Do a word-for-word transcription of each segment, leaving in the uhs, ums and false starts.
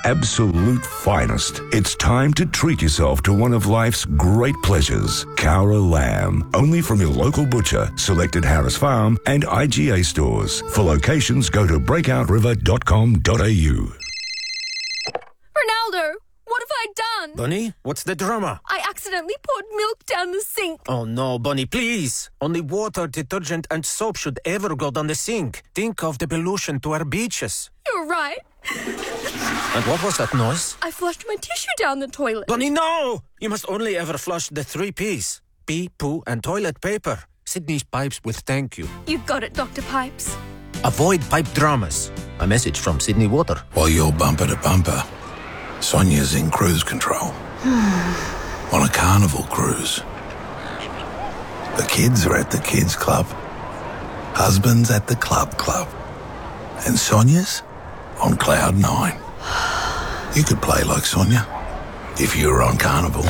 absolute finest. It's time to treat yourself to one of life's great pleasures. Cowra lamb. Only from your local butcher, selected Harris Farm and I G A stores. For locations, go to breakout river dot com dot a u. Ronaldo, what have I done? Bunny, what's the drama? I accidentally poured milk down the sink. Oh no, Bunny, please. Only water, detergent and soap should ever go down the sink. Think of the pollution to our beaches. You're right. And what was that noise? I flushed my tissue down the toilet. Bunny, no! You must only ever flush the three P's. Pee, poo and toilet paper. Sydney's Pipes will thank you. You got it, Doctor Pipes. Avoid pipe dramas. A message from Sydney Water. While you're bumper to bumper, Sonia's in cruise control. On a carnival cruise. The kids are at the kids club. Husband's at the club club. And Sonia's on cloud nine. You could play like Sonia if you were on Carnival.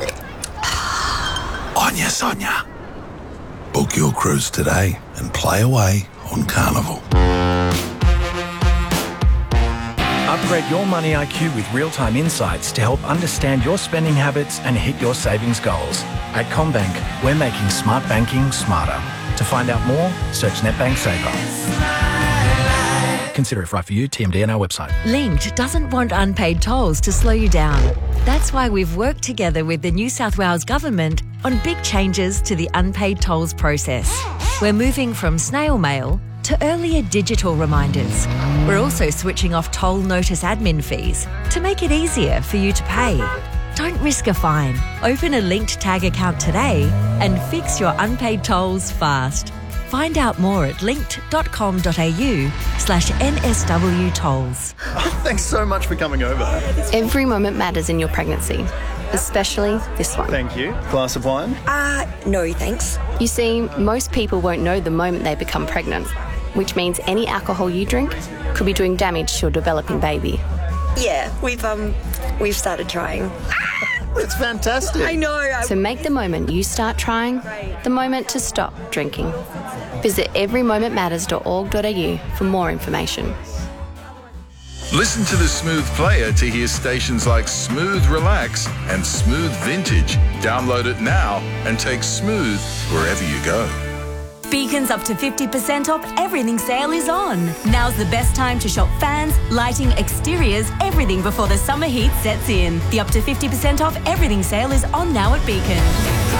Onya, Sonia. Book your cruise today and play away on Carnival. Upgrade your money I Q with real-time insights to help understand your spending habits and hit your savings goals. At CommBank, we're making smart banking smarter. To find out more, search NetBank Saver. Consider if right for you, T M D on our website. Linked doesn't want unpaid tolls to slow you down. That's why we've worked together with the New South Wales Government on big changes to the unpaid tolls process. We're moving from snail mail to earlier digital reminders. We're also switching off toll notice admin fees to make it easier for you to pay. Don't risk a fine. Open a Linked Tag account today and fix your unpaid tolls fast. Find out more at linked dot com dot a u slash N S W tolls. Thanks so much for coming over. Every moment matters in your pregnancy, especially this one. Thank you. Glass of wine? Uh, no thanks. You see, most people won't know the moment they become pregnant, which means any alcohol you drink could be doing damage to your developing baby. Yeah, we've um, we've started trying. It's fantastic. I know. I... So make the moment you start trying the moment to stop drinking. Visit every moment matters dot org dot a u for more information. Listen to the Smooth Player to hear stations like Smooth Relax and Smooth Vintage. Download it now and take Smooth wherever you go. Beacon's up to fifty percent off everything sale is on. Now's the best time to shop fans, lighting, exteriors, everything before the summer heat sets in. The up to fifty percent off everything sale is on now at Beacon.